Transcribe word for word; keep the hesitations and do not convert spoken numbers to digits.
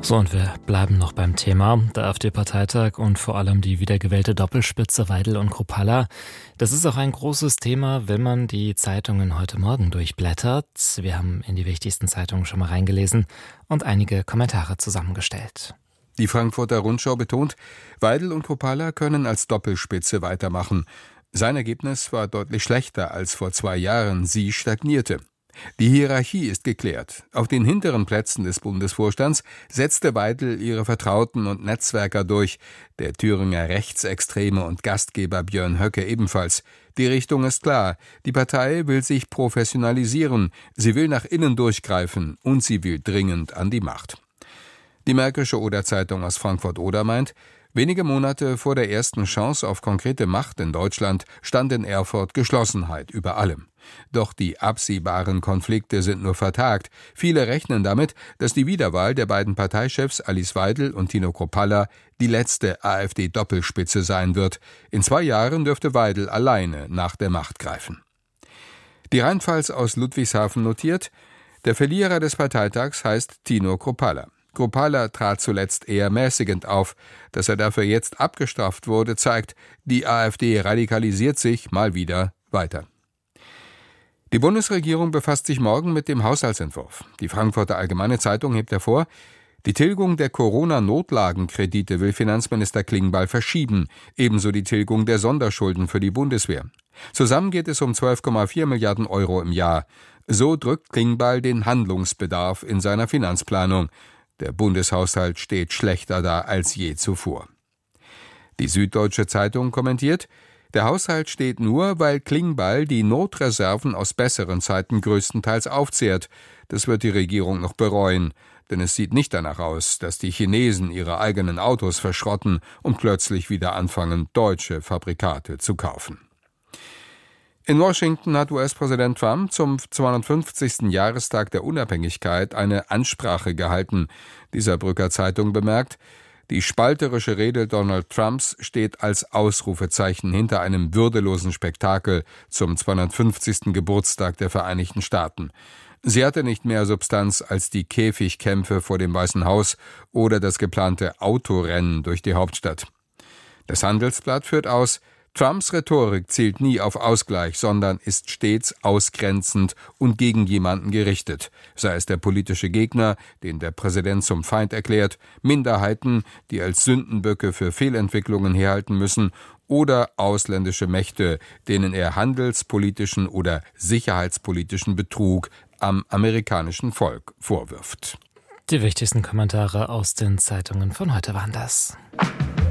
So, und wir bleiben noch beim Thema. Der AfD-Parteitag und vor allem die wiedergewählte Doppelspitze Weidel und Kruppalla. Das ist auch ein großes Thema, wenn man die Zeitungen heute Morgen durchblättert. Wir haben in die wichtigsten Zeitungen schon mal reingelesen und einige Kommentare zusammengestellt. Die Frankfurter Rundschau betont, Weidel und Kruppalla können als Doppelspitze weitermachen. Sein Ergebnis war deutlich schlechter als vor zwei Jahren. Sie stagnierte. Die Hierarchie ist geklärt. Auf den hinteren Plätzen des Bundesvorstands setzte Weidel ihre Vertrauten und Netzwerker durch, der Thüringer Rechtsextreme und Gastgeber Björn Höcke ebenfalls. Die Richtung ist klar. Die Partei will sich professionalisieren, sie will nach innen durchgreifen und sie will dringend an die Macht. Die Märkische Oder-Zeitung aus Frankfurt-Oder meint, wenige Monate vor der ersten Chance auf konkrete Macht in Deutschland stand in Erfurt Geschlossenheit über allem. Doch die absehbaren Konflikte sind nur vertagt. Viele rechnen damit, dass die Wiederwahl der beiden Parteichefs Alice Weidel und Tino Kruppalla die letzte AfD-Doppelspitze sein wird. In zwei Jahren dürfte Weidel alleine nach der Macht greifen. Die Rheinpfalz aus Ludwigshafen notiert, der Verlierer des Parteitags heißt Tino Kruppalla. Kruppalla trat zuletzt eher mäßigend auf. Dass er dafür jetzt abgestraft wurde, zeigt, die AfD radikalisiert sich mal wieder weiter. Die Bundesregierung befasst sich morgen mit dem Haushaltsentwurf. Die Frankfurter Allgemeine Zeitung hebt hervor, die Tilgung der Corona-Notlagenkredite will Finanzminister Klingbeil verschieben, ebenso die Tilgung der Sonderschulden für die Bundeswehr. Zusammen geht es um zwölf Komma vier Milliarden Euro im Jahr. So drückt Klingbeil den Handlungsbedarf in seiner Finanzplanung. Der Bundeshaushalt steht schlechter da als je zuvor. Die Süddeutsche Zeitung kommentiert, der Haushalt steht nur, weil Klingbeil die Notreserven aus besseren Zeiten größtenteils aufzehrt. Das wird die Regierung noch bereuen, denn es sieht nicht danach aus, dass die Chinesen ihre eigenen Autos verschrotten und plötzlich wieder anfangen, deutsche Fabrikate zu kaufen. In Washington hat U S-Präsident Trump zum zweihundertfünfzigsten Jahrestag der Unabhängigkeit eine Ansprache gehalten. Die Saarbrücker Zeitung bemerkt, die spalterische Rede Donald Trumps steht als Ausrufezeichen hinter einem würdelosen Spektakel zum zweihundertfünfzigsten Geburtstag der Vereinigten Staaten. Sie hatte nicht mehr Substanz als die Käfigkämpfe vor dem Weißen Haus oder das geplante Autorennen durch die Hauptstadt. Das Handelsblatt führt aus, Trumps Rhetorik zielt nie auf Ausgleich, sondern ist stets ausgrenzend und gegen jemanden gerichtet, sei es der politische Gegner, den der Präsident zum Feind erklärt, Minderheiten, die als Sündenböcke für Fehlentwicklungen herhalten müssen, oder ausländische Mächte, denen er handelspolitischen oder sicherheitspolitischen Betrug am amerikanischen Volk vorwirft. Die wichtigsten Kommentare aus den Zeitungen von heute waren das.